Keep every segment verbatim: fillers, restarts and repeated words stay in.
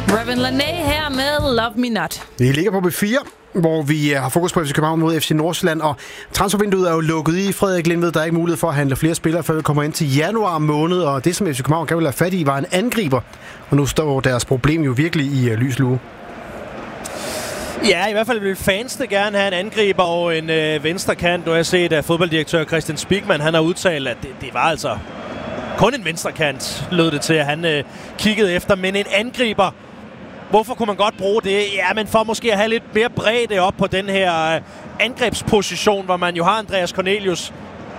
Raven Lané her med Love Me Not. Vi ligger på B fire, hvor vi har fokus på F C København mod F C Nordsjælland, og transfervinduet er jo lukket i. Frederik Lindved, der er ikke mulighed for at handle flere spillere, før vi kommer ind til januar måned, og det, som F C København kan vel have fat i, var en angriber, og nu står deres problem jo virkelig i uh, lys lue. Ja, i hvert fald vil fansene gerne have en angriber og en øh, venstre kant. Du har set, at fodbolddirektør Christian Spigman, han har udtalt, at det, det var altså kun en venstre kant, lød det til, at han øh, kiggede efter, men en angriber. Hvorfor kunne man godt bruge det? Ja, men for måske at have lidt mere bredde op på den her øh, angrebsposition, hvor man jo har Andreas Cornelius,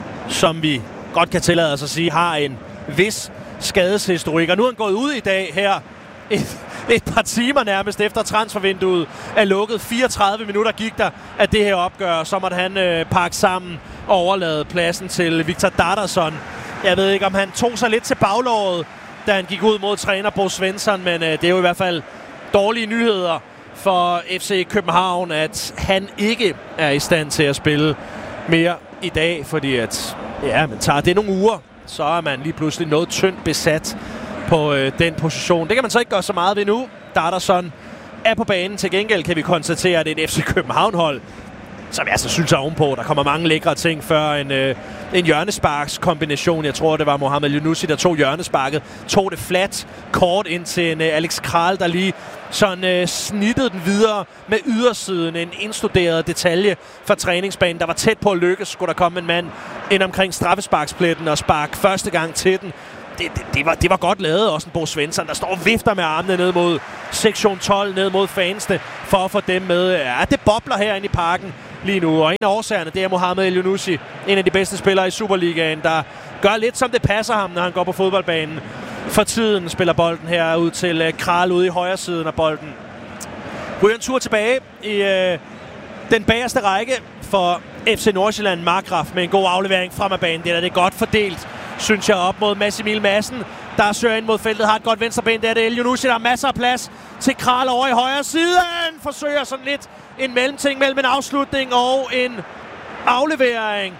som vi godt kan tillade os at sige, har en vis skadeshistorik. Og nu er han gået ud i dag her et, et par timer nærmest efter transfervinduet er lukket. fireogtredive minutter gik der af det her opgør. Så måtte han øh, pakke sammen og overlade pladsen til Victor Dardarsson. Jeg ved ikke, om han tog sig lidt til baglåret, da han gik ud mod træner Bo Svensson, men øh, det er jo i hvert fald dårlige nyheder for F C København, at han ikke er i stand til at spille mere i dag, fordi at, ja, man tager det nogle uger, så er man lige pludselig noget tyndt besat på øh, den position. Det kan man så ikke gøre så meget ved nu. Dardarsson er på banen. Til gengæld kan vi konstatere, at det er et F C København-hold, som jeg så synes er ovenpå. Der kommer mange lækre ting før en, øh, en hjørnesparkskombination. Jeg tror, det var Mohamed Elyounoussi, der tog hjørnesparket. Tog det flat, kort ind til en øh, Alex Kral, der lige sådan øh, snittede den videre med ydersiden. En indstuderet detalje fra træningsbanen, der var tæt på at lykkes. Skulle der komme en mand ind omkring straffesparkspletten og sparke første gang til den. Det, det, det, var, det var godt lavet, også en Bo Svensson, der står og vifter med armene ned mod sektion tolv, ned mod fansene, for at få dem med. Ja, det bobler herinde i parken lige nu, og en af årsagerne, det er Mohamed Elyounoussi, en af de bedste spillere i Superligaen, der gør lidt, som det passer ham, når han går på fodboldbanen. For tiden spiller bolden her ud til uh, Kral ude i højre siden af bolden. Ryger en tur tilbage i uh, den bagerste række for F C Nordsjælland. Markgraf med en god aflevering frem af banen. Det er det godt fordelt, synes jeg, op mod Mads Emil Madsen, der søger ind mod feltet, har et godt venstreben. Det er det Elyounoussi, der har masser af plads til Kral over i højre siden. Forsøger sådan lidt en mellemting mellem en afslutning og en aflevering.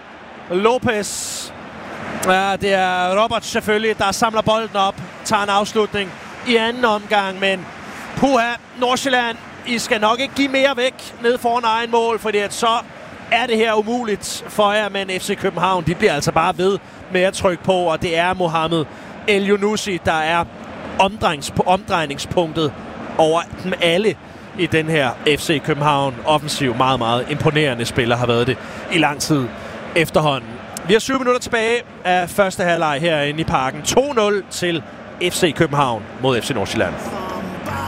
Lopez. Ja, det er Robert selvfølgelig, der samler bolden op, tager en afslutning i anden omgang, men puha, Nordsjælland, I skal nok ikke give mere væk ned foran egen mål, fordi at så er det her umuligt for jer, men F C København, de bliver altså bare ved med at trykke på, og det er Mohamed Elyounoussi, der er omdrejnings- på omdrejningspunktet over dem alle i den her F C København offensiv. Meget, meget imponerende spiller har været det i lang tid efterhånden. Vi har syv minutter tilbage af første halvleg herinde i parken. to nul til F C København mod F C Nordsjælland.